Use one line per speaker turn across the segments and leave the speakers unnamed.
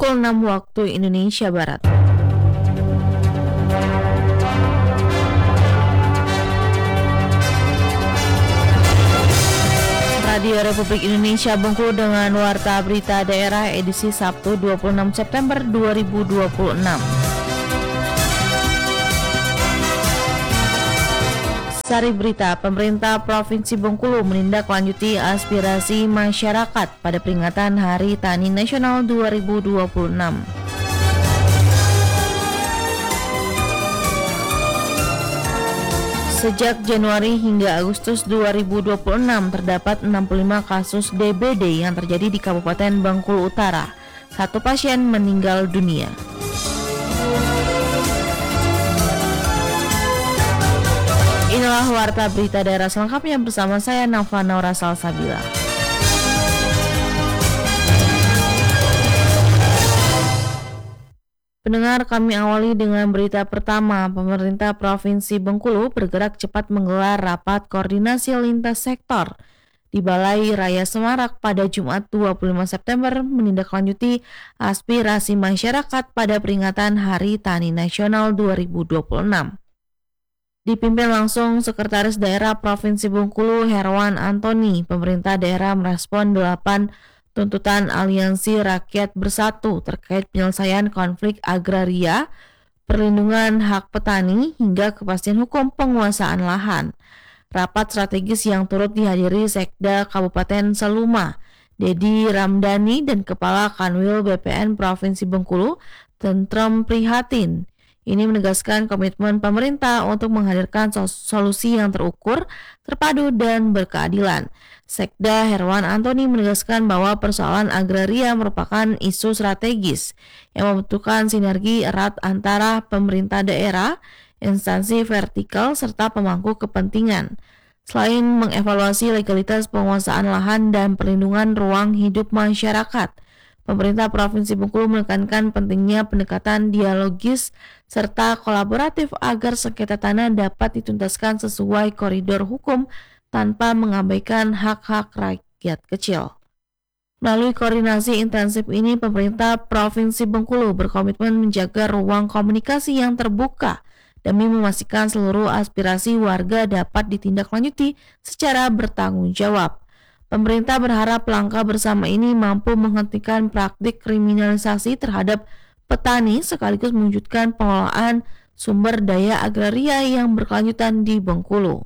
pukul 6 waktu Indonesia Barat. Radio Republik Indonesia Bengkulu dengan Warta Berita Daerah edisi Sabtu 26 September 2026. Sari berita, pemerintah Provinsi Bengkulu menindaklanjuti aspirasi masyarakat pada peringatan Hari Tani Nasional 2026. Sejak Januari hingga Agustus 2026 terdapat 65 kasus DBD yang terjadi di Kabupaten Bengkulu Utara. 1 pasien meninggal dunia. Inilah Warta Berita Daerah selengkapnya bersama saya Nafa Naura Salsabila. Pendengar, kami awali dengan berita pertama. Pemerintah Provinsi Bengkulu bergerak cepat menggelar rapat koordinasi lintas sektor di Balai Raya Semarak pada Jumat 25 September menindaklanjuti aspirasi masyarakat pada peringatan Hari Tani Nasional 2026. Dipimpin langsung Sekretaris Daerah Provinsi Bengkulu Herwan Antoni, pemerintah daerah merespon 8 tuntutan Aliansi Rakyat Bersatu terkait penyelesaian konflik agraria, perlindungan hak petani, hingga kepastian hukum penguasaan lahan. Rapat strategis yang turut dihadiri Sekda Kabupaten Seluma, Dedi Ramdhani, dan Kepala Kanwil BPN Provinsi Bengkulu, Tentrem Prihatin. Ini menegaskan komitmen pemerintah untuk menghadirkan solusi yang terukur, terpadu, dan berkeadilan. Sekda Herwan Antoni menegaskan bahwa persoalan agraria merupakan isu strategis yang membutuhkan sinergi erat antara pemerintah daerah, instansi vertikal, serta pemangku kepentingan. Selain mengevaluasi legalitas penguasaan lahan dan perlindungan ruang hidup masyarakat, pemerintah Provinsi Bengkulu menekankan pentingnya pendekatan dialogis serta kolaboratif agar sengketa tanah dapat dituntaskan sesuai koridor hukum tanpa mengabaikan hak-hak rakyat kecil. Melalui koordinasi intensif ini, pemerintah Provinsi Bengkulu berkomitmen menjaga ruang komunikasi yang terbuka demi memastikan seluruh aspirasi warga dapat ditindaklanjuti secara bertanggung jawab. Pemerintah berharap langkah bersama ini mampu menghentikan praktik kriminalisasi terhadap petani sekaligus mewujudkan pengelolaan sumber daya agraria yang berkelanjutan di Bengkulu.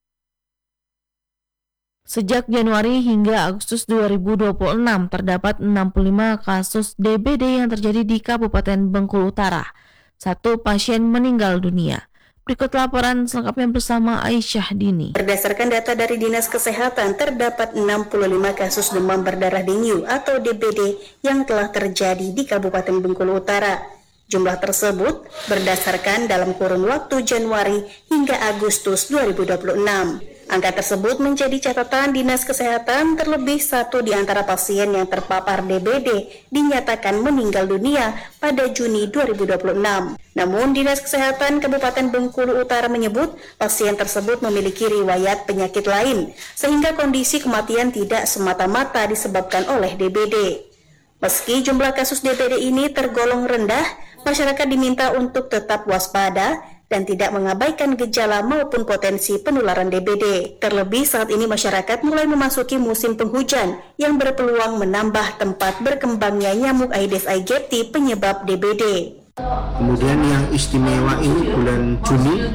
Sejak Januari hingga Agustus 2026 terdapat 65 kasus DBD yang terjadi di Kabupaten Bengkulu Utara. 1 pasien meninggal dunia. Berikut laporan selengkapnya bersama Aisyah Dini.
Berdasarkan data dari Dinas Kesehatan, terdapat 65 kasus demam berdarah dengue atau DBD yang telah terjadi di Kabupaten Bengkulu Utara. Jumlah tersebut berdasarkan dalam kurun waktu Januari hingga Agustus 2026. Angka tersebut menjadi catatan Dinas Kesehatan, terlebih 1 di antara pasien yang terpapar DBD dinyatakan meninggal dunia pada Juni 2026. Namun Dinas Kesehatan Kabupaten Bengkulu Utara menyebut pasien tersebut memiliki riwayat penyakit lain, sehingga kondisi kematian tidak semata-mata disebabkan oleh DBD. Meski jumlah kasus DBD ini tergolong rendah, masyarakat diminta untuk tetap waspada dan tidak mengabaikan gejala maupun potensi penularan DBD. Terlebih saat ini masyarakat mulai memasuki musim penghujan yang berpeluang menambah tempat berkembangnya nyamuk Aedes aegypti penyebab DBD.
Kemudian yang istimewa ini bulan Juni,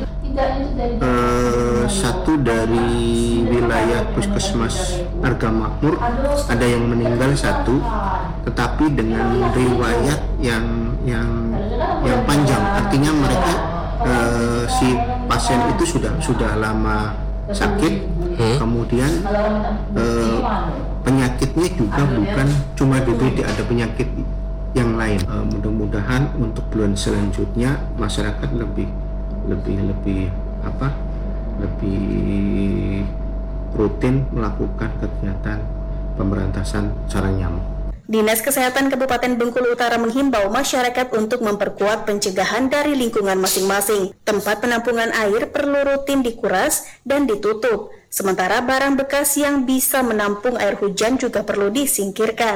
1 dari wilayah Puskesmas Harga Makmur ada yang meninggal 1, tetapi dengan riwayat yang panjang, artinya mereka si pasien itu sudah lama sakit, kemudian penyakitnya juga bukan cuma DBD, ada penyakit yang lain. Mudah-mudahan untuk bulan selanjutnya masyarakat lebih rutin melakukan kegiatan pemberantasan sarang nyamuk.
Dinas Kesehatan Kabupaten Bengkulu Utara menghimbau masyarakat untuk memperkuat pencegahan dari lingkungan masing-masing. Tempat penampungan air perlu rutin dikuras dan ditutup. Sementara barang bekas yang bisa menampung air hujan juga perlu disingkirkan.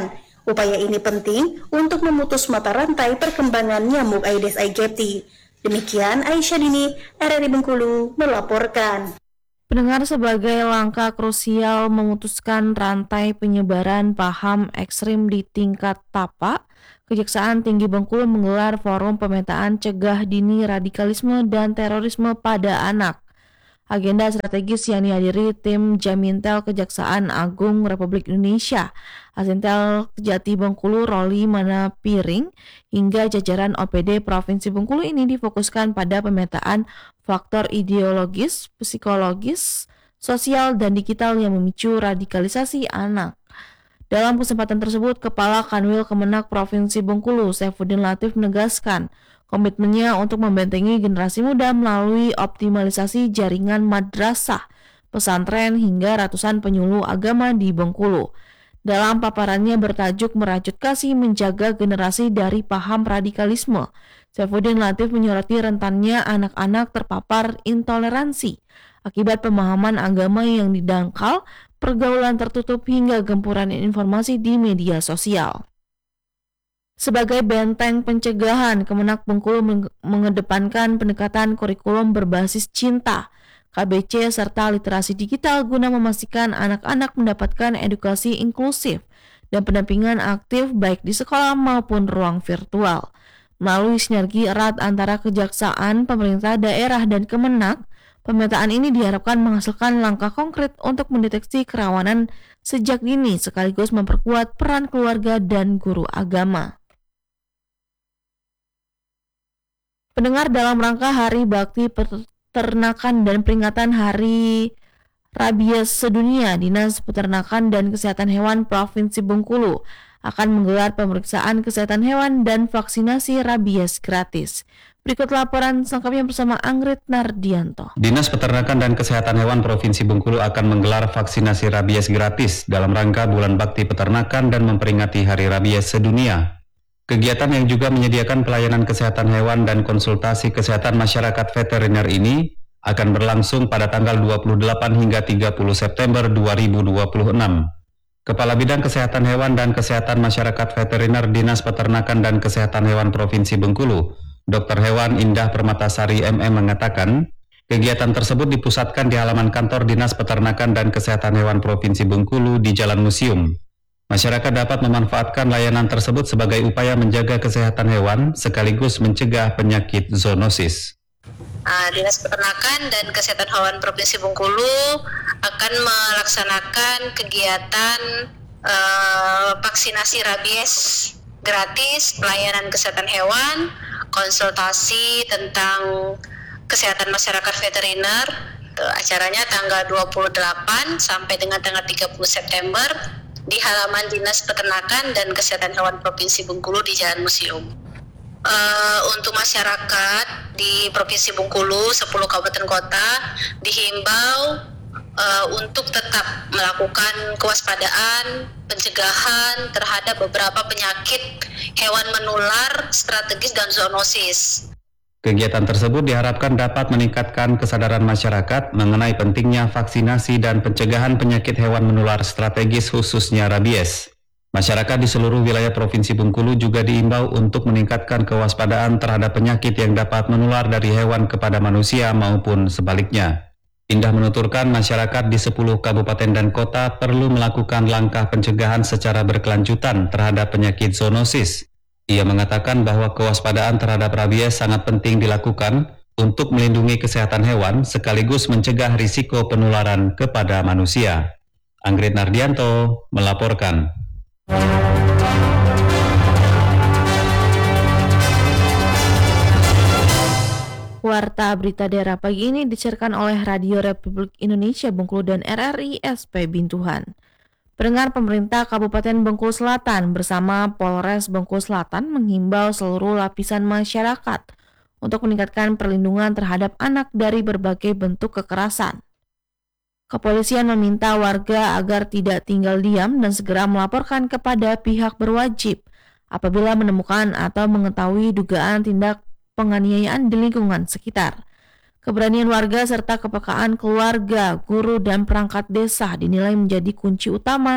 Upaya ini penting untuk memutus mata rantai perkembangan nyamuk Aedes aegypti. Demikian Aisyah Dini, RRI Bengkulu melaporkan.
Pendengar, sebagai langkah krusial memutuskan rantai penyebaran paham ekstrim di tingkat tapak, Kejaksaan Tinggi Bengkulu menggelar forum pemetaan cegah dini radikalisme dan terorisme pada anak. Agenda strategis yang dihadiri tim Jamintel Kejaksaan Agung Republik Indonesia, Asintel Kejati Bengkulu, Roli Manapiring, hingga jajaran OPD Provinsi Bengkulu ini difokuskan pada pemetaan faktor ideologis, psikologis, sosial, dan digital yang memicu radikalisasi anak. Dalam kesempatan tersebut, Kepala Kanwil Kemenak Provinsi Bengkulu, Saifuddin Latif, menegaskan komitmennya untuk membentengi generasi muda melalui optimalisasi jaringan madrasah, pesantren, hingga ratusan penyuluh agama di Bengkulu. Dalam paparannya bertajuk Merajut Kasih Menjaga Generasi dari Paham Radikalisme, Saifuddin Latif menyoroti rentannya anak-anak terpapar intoleransi akibat pemahaman agama yang didangkal, pergaulan tertutup, hingga gempuran informasi di media sosial. Sebagai benteng pencegahan, Kemenak Bengkulu mengedepankan pendekatan kurikulum berbasis cinta, KBC, serta literasi digital guna memastikan anak-anak mendapatkan edukasi inklusif dan pendampingan aktif baik di sekolah maupun ruang virtual. Melalui sinergi erat antara kejaksaan, pemerintah daerah, dan Kemenak, pemetaan ini diharapkan menghasilkan langkah konkret untuk mendeteksi kerawanan sejak dini sekaligus memperkuat peran keluarga dan guru agama. Pendengar, dalam rangka Hari Bakti Peternakan dan peringatan Hari Rabies Sedunia, Dinas Peternakan dan Kesehatan Hewan Provinsi Bengkulu akan menggelar pemeriksaan kesehatan hewan dan vaksinasi rabies gratis. Berikut laporan selengkapnya bersama Anggrit Nardianto.
Dinas Peternakan dan Kesehatan Hewan Provinsi Bengkulu akan menggelar vaksinasi rabies gratis dalam rangka Bulan Bakti Peternakan dan memperingati Hari Rabies Sedunia. Kegiatan yang juga menyediakan pelayanan kesehatan hewan dan konsultasi kesehatan masyarakat veteriner ini akan berlangsung pada tanggal 28 hingga 30 September 2026. Kepala Bidang Kesehatan Hewan dan Kesehatan Masyarakat Veteriner Dinas Peternakan dan Kesehatan Hewan Provinsi Bengkulu, Dr. Hewan Indah Permatasari MM mengatakan, kegiatan tersebut dipusatkan di halaman kantor Dinas Peternakan dan Kesehatan Hewan Provinsi Bengkulu di Jalan Museum. Masyarakat dapat memanfaatkan layanan tersebut sebagai upaya menjaga kesehatan hewan sekaligus mencegah penyakit zoonosis.
Dinas Peternakan dan Kesehatan Hewan Provinsi Bengkulu akan melaksanakan kegiatan vaksinasi rabies gratis, pelayanan kesehatan hewan, konsultasi tentang kesehatan masyarakat veteriner. Acaranya tanggal 28 sampai dengan tanggal 30 September di halaman Dinas Peternakan dan Kesehatan Hewan Provinsi Bengkulu di Jalan Museum. Untuk masyarakat di Provinsi Bengkulu, 10 kabupaten kota dihimbau untuk tetap melakukan kewaspadaan, pencegahan terhadap beberapa penyakit hewan menular strategis dan zoonosis.
Kegiatan tersebut diharapkan dapat meningkatkan kesadaran masyarakat mengenai pentingnya vaksinasi dan pencegahan penyakit hewan menular strategis khususnya rabies. Masyarakat di seluruh wilayah Provinsi Bengkulu juga diimbau untuk meningkatkan kewaspadaan terhadap penyakit yang dapat menular dari hewan kepada manusia maupun sebaliknya. Indah menuturkan masyarakat di 10 kabupaten dan kota perlu melakukan langkah pencegahan secara berkelanjutan terhadap penyakit zoonosis. Ia mengatakan bahwa kewaspadaan terhadap rabies sangat penting dilakukan untuk melindungi kesehatan hewan sekaligus mencegah risiko penularan kepada manusia. Anggrit Nardianto melaporkan.
Warta Berita Daerah pagi ini disiarkan oleh Radio Republik Indonesia Bengkulu dan RRI SP Bintuhan. Pendengar, pemerintah Kabupaten Bengkulu Selatan bersama Polres Bengkulu Selatan menghimbau seluruh lapisan masyarakat untuk meningkatkan perlindungan terhadap anak dari berbagai bentuk kekerasan. Kepolisian meminta warga agar tidak tinggal diam dan segera melaporkan kepada pihak berwajib apabila menemukan atau mengetahui dugaan tindak penganiayaan di lingkungan sekitar. Keberanian warga serta kepekaan keluarga, guru, dan perangkat desa dinilai menjadi kunci utama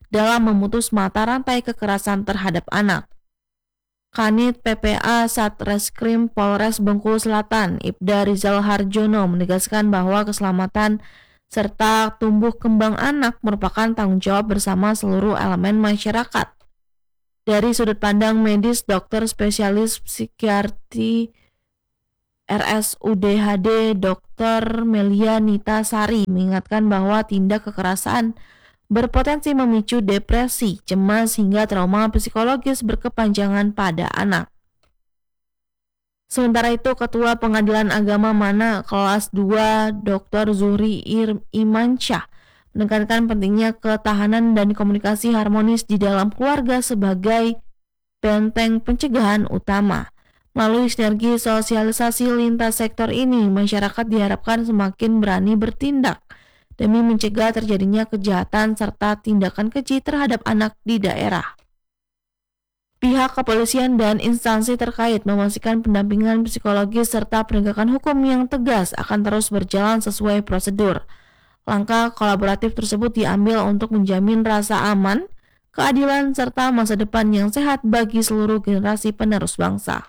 dalam memutus mata rantai kekerasan terhadap anak. Kanit PPA Satreskrim Polres Bengkulu Selatan, Ibda Rizal Harjono menegaskan bahwa keselamatan serta tumbuh kembang anak merupakan tanggung jawab bersama seluruh elemen masyarakat. Dari sudut pandang medis, dokter spesialis psikiatri RSUD HD Dr. Melia Nita Sari mengingatkan bahwa tindak kekerasan berpotensi memicu depresi, cemas, hingga trauma psikologis berkepanjangan pada anak. Sementara itu, Ketua Pengadilan Agama Mana kelas 2 Dr. Zuhri Imansyah menekankan pentingnya ketahanan dan komunikasi harmonis di dalam keluarga sebagai benteng pencegahan utama. Melalui sinergi sosialisasi lintas sektor ini, masyarakat diharapkan semakin berani bertindak demi mencegah terjadinya kejahatan serta tindakan keji terhadap anak di daerah. Pihak kepolisian dan instansi terkait memastikan pendampingan psikologis serta penegakan hukum yang tegas akan terus berjalan sesuai prosedur. Langkah kolaboratif tersebut diambil untuk menjamin rasa aman, keadilan, serta masa depan yang sehat bagi seluruh generasi penerus bangsa.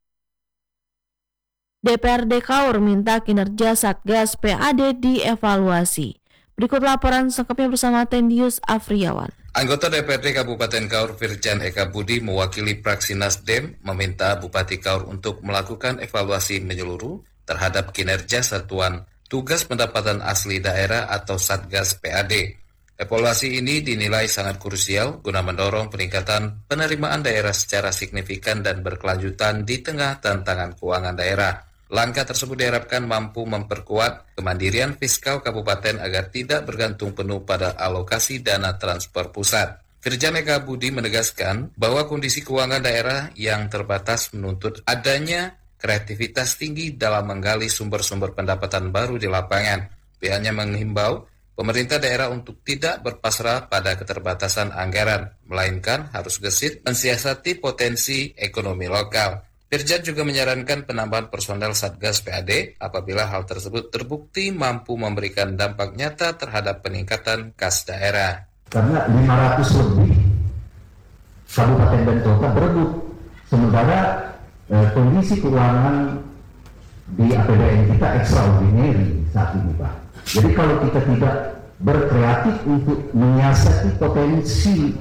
DPRD Kaur minta kinerja Satgas PAD dievaluasi. Berikut laporan selengkapnya bersama Tendius Afriawan.
Anggota DPRD Kabupaten Kaur Firjan Eka Budi mewakili fraksi Nasdem meminta Bupati Kaur untuk melakukan evaluasi menyeluruh terhadap kinerja Satuan Tugas Pendapatan Asli Daerah atau Satgas PAD. Evaluasi ini dinilai sangat krusial guna mendorong peningkatan penerimaan daerah secara signifikan dan berkelanjutan di tengah tantangan keuangan daerah. Langkah tersebut diharapkan mampu memperkuat kemandirian fiskal kabupaten agar tidak bergantung penuh pada alokasi dana transfer pusat. Firjan Eka Budi menegaskan bahwa kondisi keuangan daerah yang terbatas menuntut adanya kreativitas tinggi dalam menggali sumber-sumber pendapatan baru di lapangan. Pihaknya menghimbau pemerintah daerah untuk tidak berpasrah pada keterbatasan anggaran, melainkan harus gesit mensiasati potensi ekonomi lokal. Firjan juga menyarankan penambahan personel Satgas PAD apabila hal tersebut terbukti mampu memberikan dampak nyata terhadap peningkatan kas daerah.
Karena 500 lebih kabupaten dan kota berebut, sementara kondisi keuangan di APBN kita extraordinary saat ini, Pak. Jadi kalau kita tidak berkreatif untuk menyiasati potensi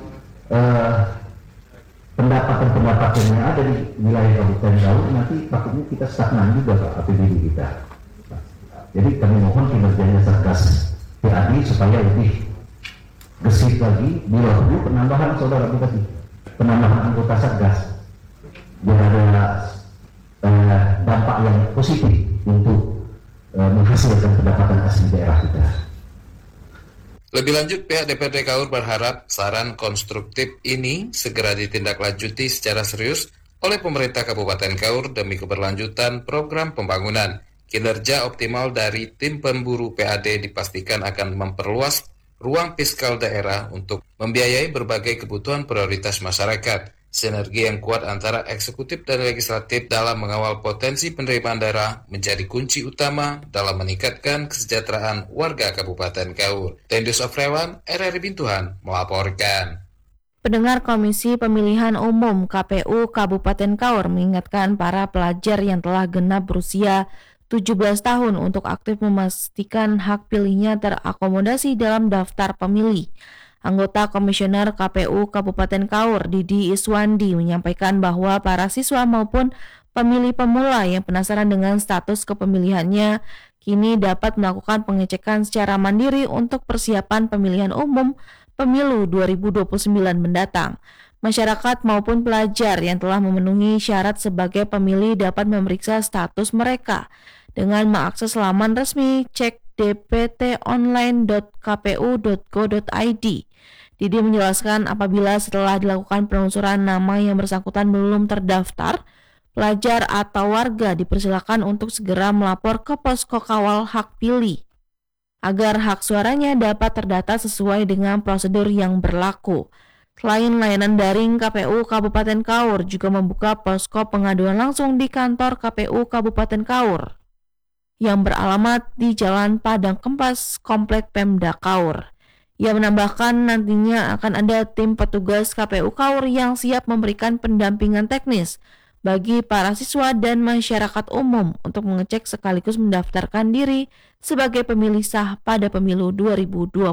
pendapatan-pendapatan yang ada di wilayah Kabupaten Kaur, nanti takutnya kita stagnan juga Pak APBD kita. Jadi kami mohon kinerjanya Satgas PAD supaya lebih gesit lagi, bila perlu penambahan saudara Bupati, penambahan anggota Satgas, biar ada dampak yang positif untuk menghasilkan pendapatan asli daerah kita.
Lebih lanjut, pihak DPRD Kaur berharap saran konstruktif ini segera ditindaklanjuti secara serius oleh pemerintah Kabupaten Kaur demi keberlanjutan program pembangunan. Kinerja optimal dari tim pemburu PAD dipastikan akan memperluas ruang fiskal daerah untuk membiayai berbagai kebutuhan prioritas masyarakat. Sinergi yang kuat antara eksekutif dan legislatif dalam mengawal potensi penerimaan daerah menjadi kunci utama dalam meningkatkan kesejahteraan warga Kabupaten Kaur. Tendius Afriawan, RRI Bintuhan, melaporkan.
Pendengar Komisi Pemilihan Umum KPU Kabupaten Kaur mengingatkan para pelajar yang telah genap berusia 17 tahun untuk aktif memastikan hak pilihnya terakomodasi dalam daftar pemilih. Anggota Komisioner KPU Kabupaten Kaur, Didi Iswandi, menyampaikan bahwa para siswa maupun pemilih pemula yang penasaran dengan status kepemilihannya kini dapat melakukan pengecekan secara mandiri untuk persiapan pemilihan umum pemilu 2029 mendatang. Masyarakat maupun pelajar yang telah memenuhi syarat sebagai pemilih dapat memeriksa status mereka dengan mengakses laman resmi cek.dptonline.kpu.go.id. Didi menjelaskan apabila setelah dilakukan penelusuran nama yang bersangkutan belum terdaftar, pelajar atau warga dipersilakan untuk segera melapor ke posko kawal hak pilih agar hak suaranya dapat terdata sesuai dengan prosedur yang berlaku. Selain layanan daring, KPU Kabupaten Kaur juga membuka posko pengaduan langsung di kantor KPU Kabupaten Kaur yang beralamat di Jalan Padang Kempas, Komplek Pemda Kaur. Ia menambahkan nantinya akan ada tim petugas KPU KAUR yang siap memberikan pendampingan teknis bagi para siswa dan masyarakat umum untuk mengecek sekaligus mendaftarkan diri sebagai pemilih sah pada pemilu 2029.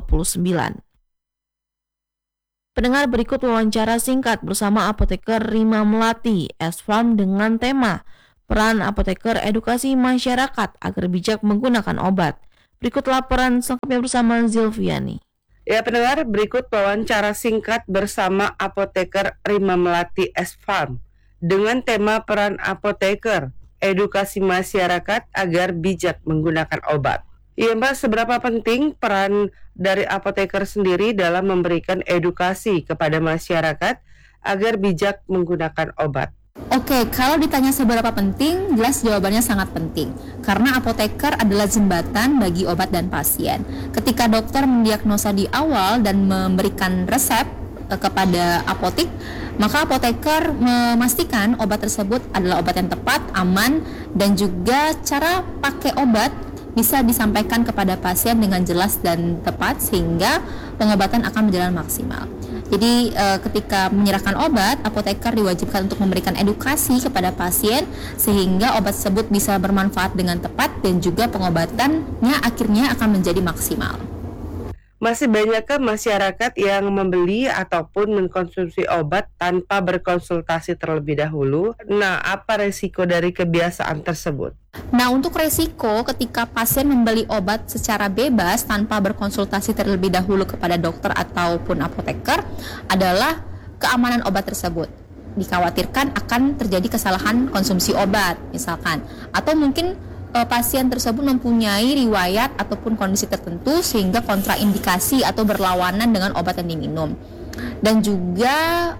Pendengar, berikut wawancara singkat bersama apoteker Rima Melati S-Farm dengan tema Peran Apoteker Edukasi Masyarakat Agar Bijak Menggunakan Obat. Berikut laporan selengkapnya bersama Zilviani.
Ya pendengar, berikut wawancara singkat bersama apoteker Rima Melati S-Farm dengan tema Peran Apoteker Edukasi Masyarakat Agar Bijak Menggunakan Obat. Ya Mbak, seberapa penting peran dari apoteker sendiri dalam memberikan edukasi kepada masyarakat agar bijak menggunakan obat?
Oke, kalau ditanya seberapa penting, jelas jawabannya sangat penting. Karena apoteker adalah jembatan bagi obat dan pasien. Ketika dokter mendiagnosa di awal dan memberikan resep kepada apotik, maka apoteker memastikan obat tersebut adalah obat yang tepat, aman, dan juga cara pakai obat bisa disampaikan kepada pasien dengan jelas dan tepat sehingga pengobatan akan berjalan maksimal. Jadi ketika menyerahkan obat, apoteker diwajibkan untuk memberikan edukasi kepada pasien sehingga obat tersebut bisa bermanfaat dengan tepat dan juga pengobatannya akhirnya akan menjadi maksimal.
Masih banyakkah masyarakat yang membeli ataupun mengkonsumsi obat tanpa berkonsultasi terlebih dahulu? Nah, apa resiko dari kebiasaan tersebut?
Nah, untuk resiko ketika pasien membeli obat secara bebas tanpa berkonsultasi terlebih dahulu kepada dokter ataupun apoteker adalah keamanan obat tersebut. Dikhawatirkan akan terjadi kesalahan konsumsi obat misalkan, atau mungkin pasien tersebut mempunyai riwayat ataupun kondisi tertentu sehingga kontraindikasi atau berlawanan dengan obat yang diminum. Dan juga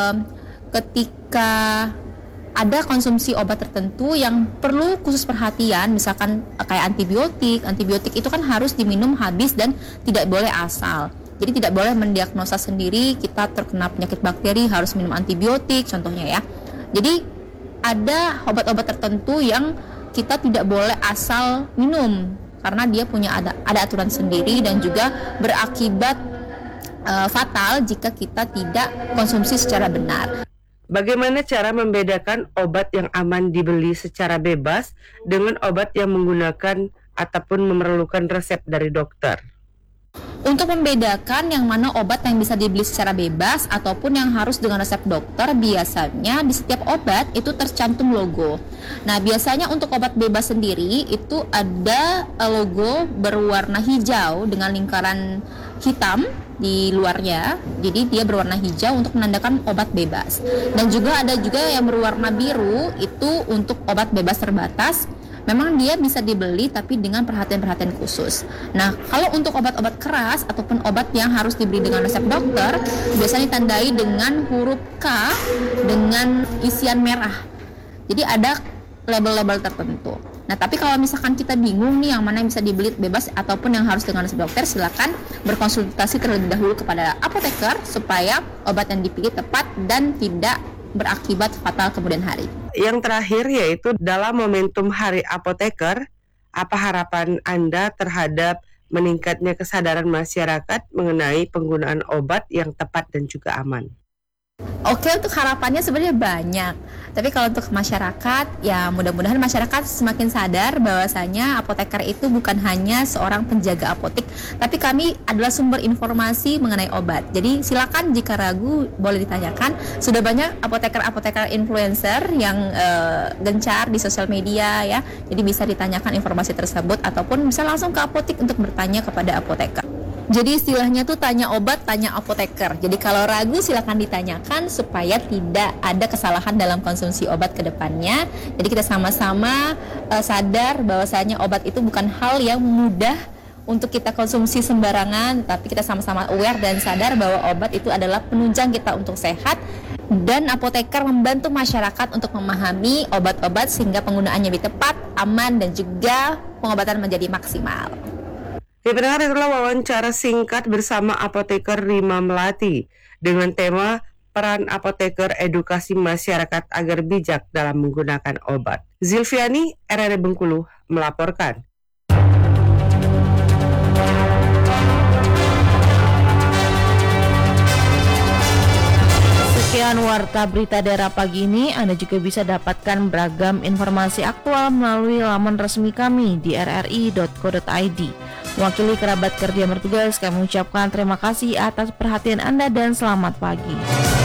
ketika ada konsumsi obat tertentu yang perlu khusus perhatian, misalkan kayak antibiotik itu kan harus diminum habis dan tidak boleh asal. Jadi tidak boleh mendiagnosa sendiri kita terkena penyakit bakteri harus minum antibiotik contohnya ya. Jadi ada obat-obat tertentu yang kita tidak boleh asal minum karena dia punya ada aturan sendiri dan juga berakibat fatal jika kita tidak konsumsi secara benar.
Bagaimana cara membedakan obat yang aman dibeli secara bebas dengan obat yang menggunakan ataupun memerlukan resep dari dokter?
Untuk membedakan yang mana obat yang bisa dibeli secara bebas ataupun yang harus dengan resep dokter, biasanya di setiap obat itu tercantum logo. Nah, biasanya untuk obat bebas sendiri itu ada logo berwarna hijau dengan lingkaran hitam di luarnya. Jadi dia berwarna hijau untuk menandakan obat bebas. Dan juga ada juga yang berwarna biru itu untuk obat bebas terbatas. Memang dia bisa dibeli tapi dengan perhatian-perhatian khusus. Nah, kalau untuk obat-obat keras ataupun obat yang harus dibeli dengan resep dokter, biasanya ditandai dengan huruf K dengan isian merah. Jadi ada label-label tertentu. Nah, tapi kalau misalkan kita bingung nih yang mana yang bisa dibeli bebas ataupun yang harus dengan resep dokter, silakan berkonsultasi terlebih dahulu kepada apoteker supaya obat yang dipilih tepat dan tidak berakibat fatal kemudian hari.
Yang terakhir yaitu dalam momentum Hari Apoteker, apa harapan Anda terhadap meningkatnya kesadaran masyarakat mengenai penggunaan obat yang tepat dan juga aman?
Oke, untuk harapannya sebenarnya banyak. Tapi kalau untuk masyarakat, ya mudah-mudahan masyarakat semakin sadar bahwasanya apoteker itu bukan hanya seorang penjaga apotik, tapi kami adalah sumber informasi mengenai obat. Jadi silakan jika ragu boleh ditanyakan. Sudah banyak apoteker-apoteker influencer yang gencar di sosial media ya. Jadi bisa ditanyakan informasi tersebut ataupun bisa langsung ke apotik untuk bertanya kepada apoteker. Jadi istilahnya tuh tanya obat, tanya apoteker. Jadi kalau ragu silakan ditanyakan supaya tidak ada kesalahan dalam konsumsi obat ke depannya. Jadi kita sama-sama sadar bahwasanya obat itu bukan hal yang mudah untuk kita konsumsi sembarangan, tapi kita sama-sama aware dan sadar bahwa obat itu adalah penunjang kita untuk sehat. Dan apoteker membantu masyarakat untuk memahami obat-obat sehingga penggunaannya lebih tepat, aman, dan juga pengobatan menjadi maksimal.
Ya, pendengar, itulah wawancara singkat bersama apoteker Rima Melati dengan tema Peran Apoteker Edukasi Masyarakat Agar Bijak dalam Menggunakan Obat. Zilviani, RRI Bengkulu, melaporkan.
Sekian warta berita daerah pagi ini. Anda juga bisa dapatkan beragam informasi aktual melalui laman resmi kami di rri.co.id. Wakili kerabat kerja yang bertugas, kami mengucapkan terima kasih atas perhatian Anda dan selamat pagi.